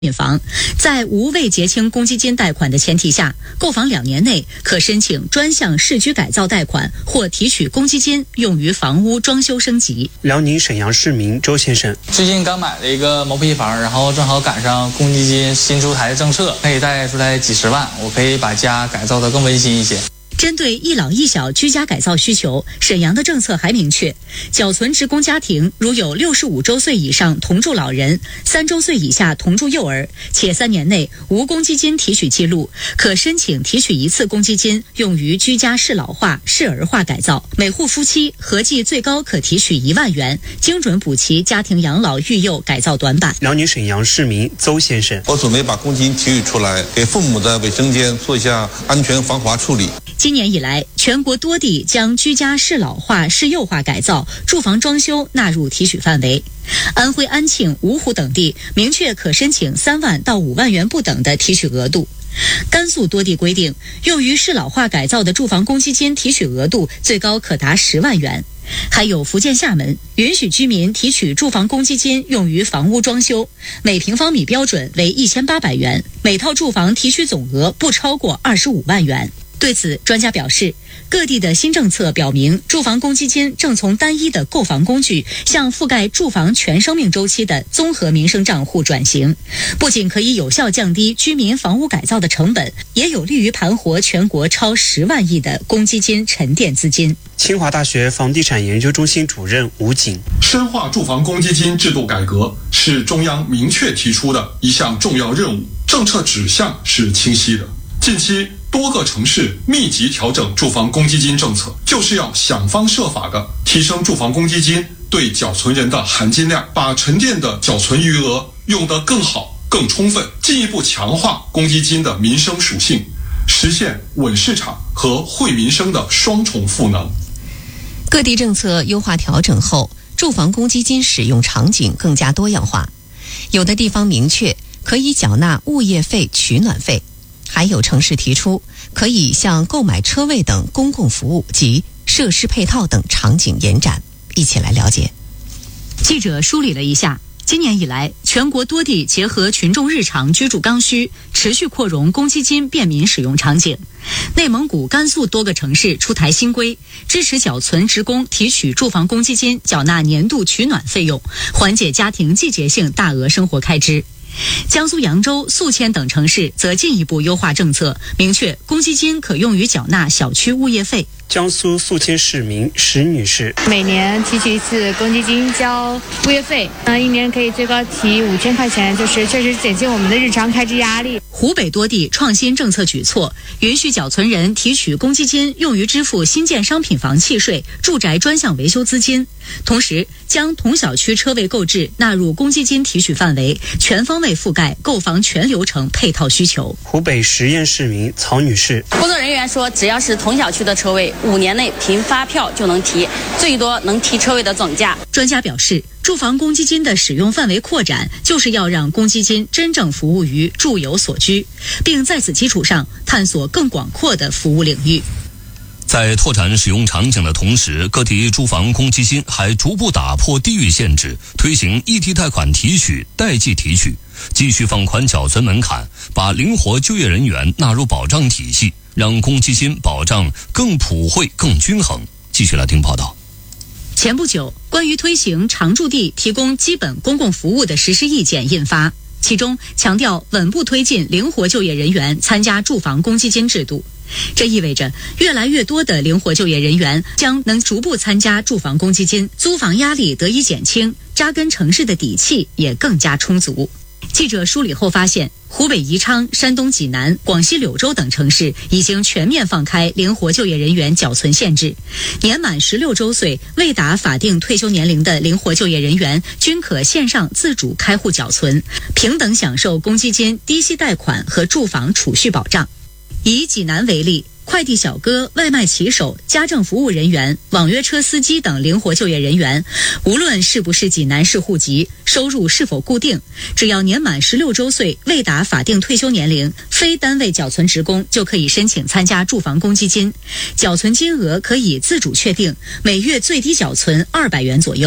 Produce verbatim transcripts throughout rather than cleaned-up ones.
品房，在无未结清公积金贷款的前提下，购房两年内可申请专项市区改造贷款或提取公积金用于房屋装修升级。 辽宁沈阳市民周先生， 最近刚买了一个毛坯房，然后正好赶上公积金新出台的政策，可以贷出来几十万，我可以把家改造得更温馨一些。 针对一老一小居家改造需求，沈阳的政策还明确，缴存职工家庭如有六十五周岁以上同住老人、三周岁以下同住幼儿，且三年内无公积金提取记录，可申请提取一次公积金用于居家适老化、适儿化改造。每户夫妻合计最高可提取一万元，精准补齐家庭养老育幼改造短板。 辽宁沈阳市民邹先生， 我准备把公积金提取出来，给父母的卫生间做一下安全防滑处理。 今年以来，全国多地将居家适老化、适幼化改造、住房装修纳入提取范围。安徽安庆、芜湖等地明确可申请三万到五万元不等的提取额度。甘肃多地规定，用于适老化改造的住房公积金提取额度最高可达十万元。还有福建厦门允许居民提取住房公积金用于房屋装修，每平方米标准为一千八百元，每套住房提取总额不超过二十五万元。对此，专家表示，各地的新政策表明，住房公积金正从单一的购房工具向覆盖住房全生命周期的综合民生账户转型，不仅可以有效降低居民房屋改造的成本，也有利于盘活全国超十万亿的公积金沉淀资金。 清华大学房地产研究中心主任吴景， 深化住房公积金制度改革是中央明确提出的一项重要任务，政策指向是清晰的。近期多个城市密集调整住房公积金政策，就是要想方设法的提升住房公积金对缴存人的含金量，把沉淀的缴存余额用得更好、更充分，进一步强化公积金的民生属性，实现稳市场和惠民生的双重赋能。 各地政策优化调整后，住房公积金使用场景更加多样化，有的地方明确可以缴纳物业费、取暖费，还有城市提出可以向购买车位等公共服务及设施配套等场景延展。一起来了解。 记者梳理了一下，今年以来，全国多地结合群众日常居住刚需，持续扩容公积金便民使用场景。内蒙古、甘肃多个城市出台新规，支持缴存职工提取住房公积金缴纳年度取暖费用，缓解家庭季节性大额生活开支。江苏扬州、宿迁等城市则进一步优化政策，明确公积金可用于缴纳小区物业费。 江苏宿迁市民石女士， 每年提取一次公积金交物业费，那一年可以最高提五千块钱，就是确实减轻我们的日常开支压力。 湖北多地创新政策举措，允许缴存人提取公积金用于支付新建商品房契税、住宅专项维修资金，同时将同小区车位购置纳入公积金提取范围，全方位覆盖购房全流程配套需求。 湖北十堰市民曹女士， 工作人员说，只要是同小区的车位，五年内凭发票就能提，最多能提车位的总价。 专家表示，住房公积金的使用范围扩展，就是要让公积金真正服务于住有所居，并在此基础上探索更广阔的服务领域。 在拓展使用场景的同时，各地住房公积金还逐步打破地域限制，推行异地贷款提取、代际提取，继续放宽缴存门槛，把灵活就业人员纳入保障体系，让公积金保障更普惠、更均衡。继续来听报道。 前不久，关于推行常住地提供基本公共服务的实施意见印发，其中强调稳步推进灵活就业人员参加住房公积金制度。这意味着越来越多的灵活就业人员将能逐步参加住房公积金，租房压力得以减轻，扎根城市的底气也更加充足。记者梳理后发现，湖北宜昌、山东济南、广西柳州等城市已经全面放开灵活就业人员缴存限制，年满十六周岁未达法定退休年龄的灵活就业人员均可线上自主开户缴存，平等享受公积金低息贷款和住房储蓄保障。以济南为例，快递小哥、外卖骑手、家政服务人员、网约车司机等灵活就业人员，无论是不是济南市户籍，收入是否固定，只要年满十六周岁未达法定退休年龄，非单位缴存职工就可以申请参加住房公积金，缴存金额可以自主确定，每月最低缴存二百元左右。此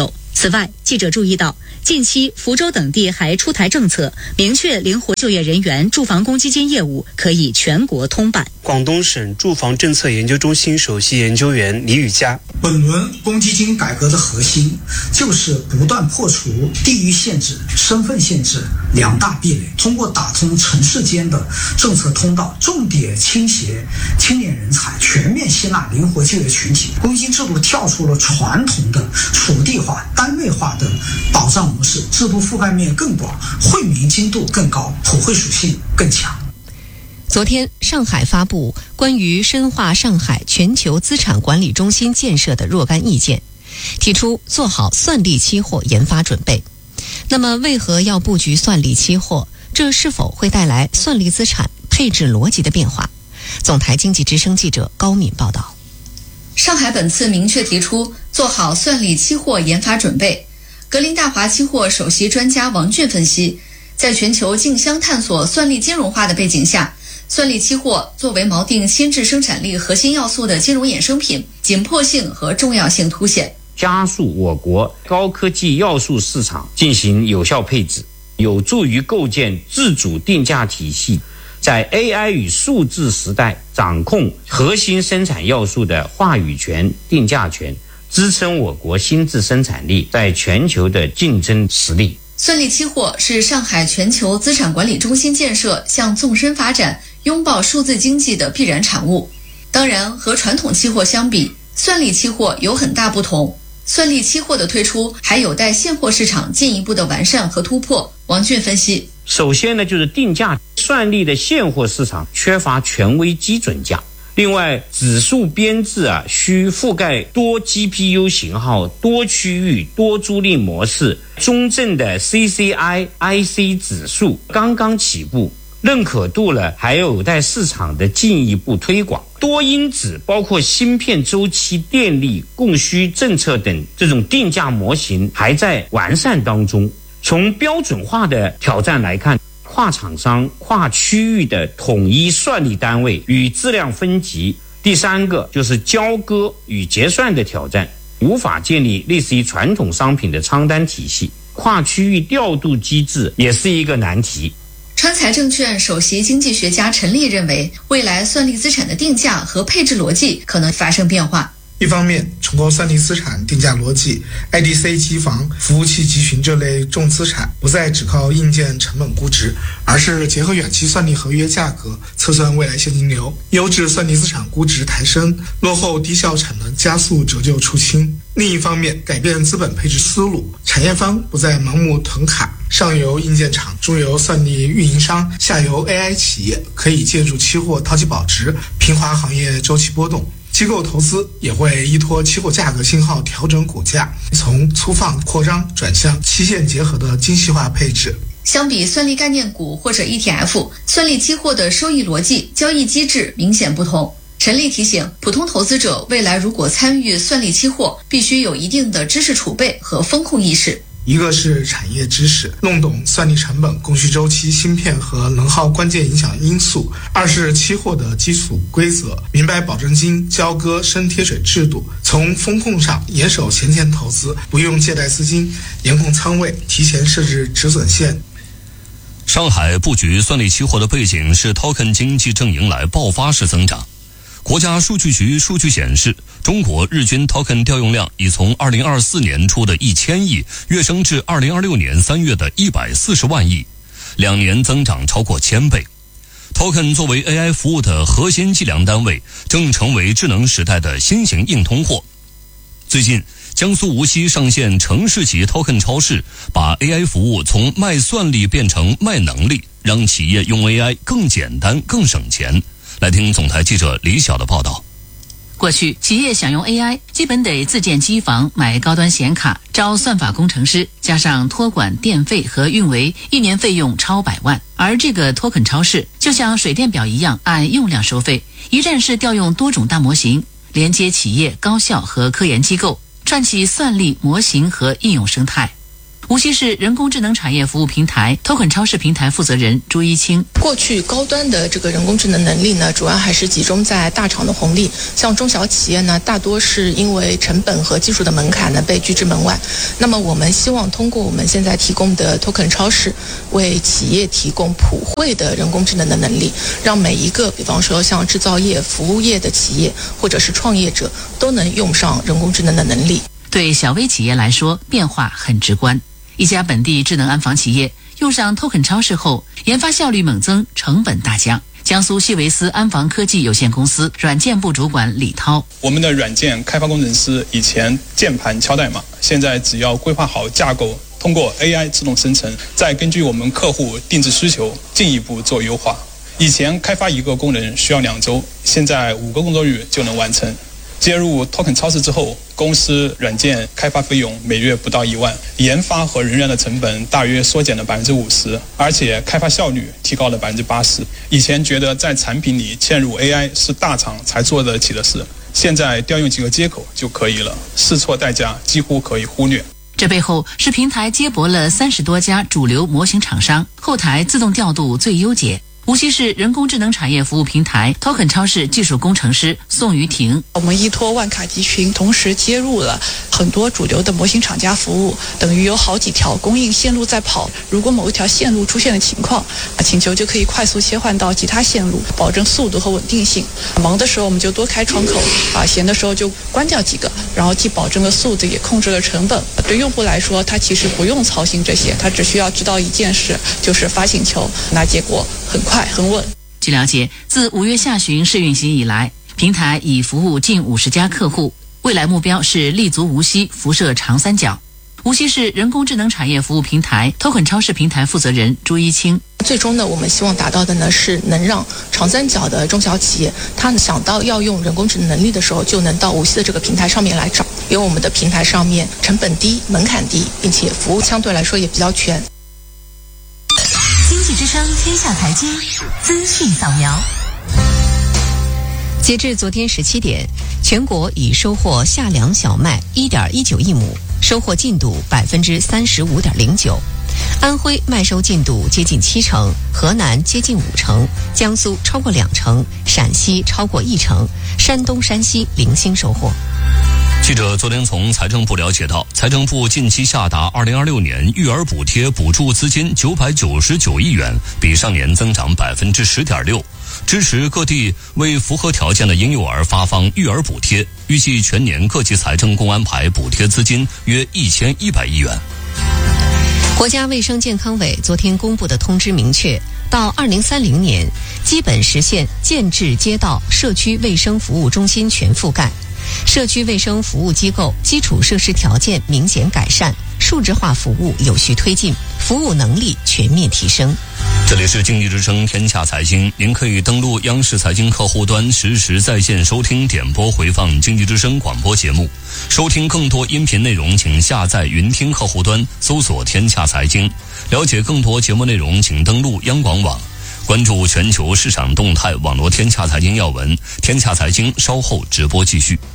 此外，记者注意到，近期福州等地还出台政策，明确灵活就业人员住房公积金业务可以全国通办。 广东省住房政策研究中心首席研究员李宇佳， 本轮公积金改革的核心就是不断破除地域限制、身份限制两大壁垒，通过打通城市间的政策通道，重点倾斜青年人才，全面吸纳灵活就业群体。公积金制度跳出了传统的属地化、单位化的保障模式，制度覆盖面更广，惠民精度更高，普惠属性更强。 昨天，上海发布关于深化上海全球资产管理中心建设的若干意见，提出做好算力期货研发准备。那么，为何要布局算力期货？这是否会带来算力资产配置逻辑的变化？总台经济之声记者高敏报道。 上海本次明确提出做好算力期货研发准备。格林大华期货首席专家王俊分析，在全球竞相探索算力金融化的背景下，算力期货作为锚定新质生产力核心要素的金融衍生品，紧迫性和重要性凸显， 加速我国高科技要素市场进行有效配置，有助于构建自主定价体系，在 A I 与数字时代掌控核心生产要素的话语权、定价权，支撑我国新质生产力在全球的竞争实力。 算力期货是上海全球资产管理中心建设向纵深发展、拥抱数字经济的必然产物。当然，和传统期货相比，算力期货有很大不同。算力期货的推出还有待现货市场进一步的完善和突破。王俊分析， 首先呢，就是定价，算力的现货市场缺乏权威基准价。另外，指数编制啊，需覆盖多 G P U 型号、多区域、多租赁模式。中证的 C C I、I C 指数刚刚起步，认可度呢还有待市场的进一步推广。多因子包括芯片周期、电力供需政策等这种定价模型还在完善当中。从标准化的挑战来看，跨厂商、跨区域的统一算力单位与质量分级。第三个就是交割与结算的挑战，无法建立类似于传统商品的仓单体系，跨区域调度机制也是一个难题。 川财证券首席经济学家陈立认为，未来算力资产的定价和配置逻辑可能发生变化。 一方面，重构算力资产定价逻辑 ，I D C 机房、服务器集群这类重资产不再只靠硬件成本估值，而是结合远期算力合约价格测算未来现金流。优质算力资产估值抬升，落后低效产能加速折旧出清。另一方面，改变资本配置思路，产业方不再盲目囤卡，上游硬件厂、中游算力运营商、下游 A I 企业可以借助期货套期保值，平滑行业周期波动。机构投资也会依托期货价格信号调整股价，从粗放扩张转向期限结合的精细化配置。 相比算力概念股或者 E T F， 算力期货的收益逻辑、交易机制明显不同。陈立提醒，普通投资者未来如果参与算力期货，必须有一定的知识储备和风控意识。 一个是产业知识，弄懂算力成本、供需周期、芯片和能耗关键影响因素；二是期货的基础规则，明白保证金、交割、深贴水制度。从风控上严守闲钱投资，不用借贷资金，严控仓位，提前设置止损线。 上海布局算力期货的背景是 token 经济正迎来爆发式增长。国家数据局数据显示，中国日均 token 调用量已从二零二四年初的一千亿跃升至二零二六年三月的一百四十万亿，两年增长超过千倍。token 作为 A I 服务的核心计量单位，正成为智能时代的新型硬通货。最近，江苏无锡上线城市级 token 超市，把 A I 服务从卖算力变成卖能力，让企业用 A I 更简单、更省钱。来听总台记者李晓的报道。 过去，企业想用 A I， 基本得自建机房、买高端显卡、招算法工程师，加上托管电费和运维，一年费用超百万。而这个 token 超市就像水电表一样，按用量收费，一站式调用多种大模型，连接企业、高校和科研机构，串起算力模型和应用生态。 无锡市人工智能产业服务平台 Token 超市平台负责人朱一清： 过去高端的这个人工智能能力呢，主要还是集中在大厂的红利，像中小企业呢，大多是因为成本和技术的门槛呢被拒之门外。那么我们希望通过我们现在提供的 Token 超市，为企业提供普惠的人工智能的能力，让每一个比方说像制造业、服务业的企业或者是创业者都能用上人工智能的能力。 对小微企业来说，变化很直观。一家本地智能安防企业用上 Token 超市后，研发效率猛增，成本大降。江苏西维斯安防科技有限公司软件部主管李涛： 我们的软件开发工程师以前键盘敲代码，现在只要规划好架构，通过 A I 自动生成，再根据我们客户定制需求进一步做优化。以前开发一个功能需要两周，现在五个工作日就能完成。接入 Token 超市之后，公司软件开发费用每月不到一万，研发和人员的成本大约缩减了百分之五十，而且开发效率提高了百分之八十。以前觉得在产品里嵌入 A I 是大厂才做得起的事，现在调用几个接口就可以了，试错代价几乎可以忽略。 这背后是平台接驳了三十多家主流模型厂商，后台自动调度最优解。无锡市人工智能产业服务平台 Token 超市技术工程师宋于婷： 我们依托万卡集群，同时接入了很多主流的模型厂家服务，等于有好几条供应线路在跑。如果某一条线路出现了情况，啊，请求就可以快速切换到其他线路，保证速度和稳定性。忙的时候我们就多开窗口，啊，闲的时候就关掉几个，然后既保证了速度，也控制了成本。对用户来说，他其实不用操心这些，他只需要知道一件事，就是发请求，那结果很快。很稳。 据了解，自五月下旬试运行以来，平台已服务近五十家客户，未来目标是立足无锡、辐射长三角。无锡市人工智能产业服务平台 Token 超市平台负责人朱一清： 最终呢，我们希望达到的呢是能让长三角的中小企业，他想到要用人工智能能力的时候，就能到无锡的这个平台上面来找，因为我们的平台上面成本低、门槛低，并且服务相对来说也比较全。 经济之声天下财经资讯扫描。 截至昨天十七点，全国已收获夏粮小麦一点一九亿亩，收获进度百分之三十五点零九。安徽麦收进度接近七成，河南接近五成，江苏超过两成，陕西超过一成，山东、山西零星收获。 记者昨天从财政部了解到，财政部近期下达二零二六年育儿补贴补助资金九百九十九亿元，比上年增长百分之十点六，支持各地为符合条件的婴幼儿发放育儿补贴，预计全年各级财政共安排补贴资金约一千一百亿元。 国家卫生健康委昨天公布的通知明确，到二零三零年，基本实现建制街道社区卫生服务中心全覆盖。社区卫生服务机构基础设施条件明显改善，数字化服务有序推进，服务能力全面提升。 这里是经济之声天下财经，您可以登录央视财经客户端实时在线收听点播回放经济之声广播节目。收听更多音频内容，请下载云听客户端搜索天下财经。了解更多节目内容，请登录央广网。关注全球市场动态，网络天下财经要闻。天下财经稍后直播继续。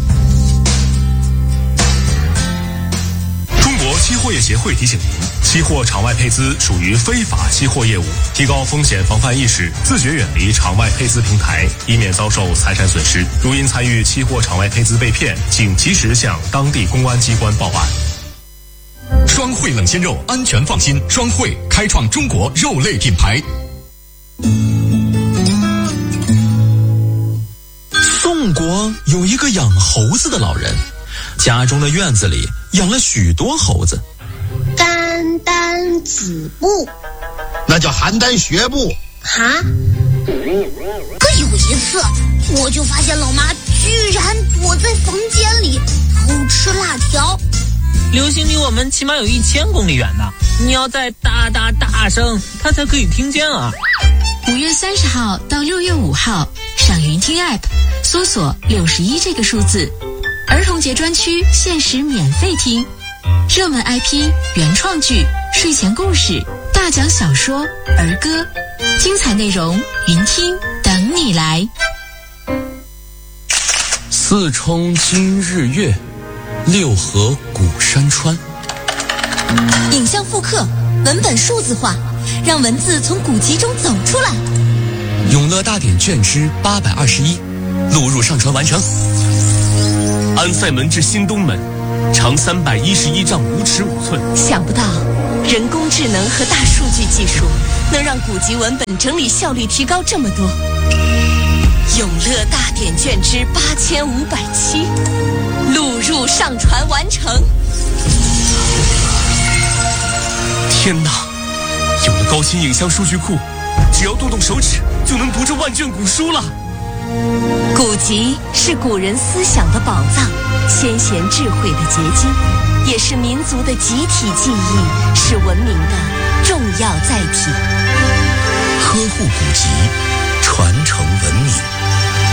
中国期货业协会提醒您，期货场外配资属于非法期货业务，提高风险防范意识，自觉远离场外配资平台，以免遭受财产损失。如因参与期货场外配资被骗，请及时向当地公安机关报案。 双汇冷鲜肉，安全放心。双汇开创中国肉类品牌。 宋国有一个养猴子的老人，家中的院子里养了许多猴子。 肝胆子部， 那叫邯郸学步。 哈，可有一次，我就发现老妈居然躲在房间里偷吃辣条。 流星离我们起码有一千公里远呢，你要再大大大声，他才可以听见啊。 五月三十号到六月五号，上云听 App 搜索六十一这个数字，儿童节专区限时免费听，热门 I P、原创剧、睡前故事、大讲小说、儿歌，精彩内容云听等你来。 四冲今日月，六合古山川。 影像复刻，文本数字化，让文字从古籍中走出来。 永乐大典卷之八百二十一，录入上传完成。 安塞门至新东门，长三百一十一丈五尺五寸。 想不到，人工智能和大数据技术能让古籍文本整理效率提高这么多。永乐大典卷之八千五百七，录入上传完成。 天哪！有了高清影像数据库，只要动动手指就能读这万卷古书了。 古籍是古人思想的宝藏，先贤智慧的结晶，也是民族的集体记忆，是文明的重要载体。 呵护古籍，传承文明。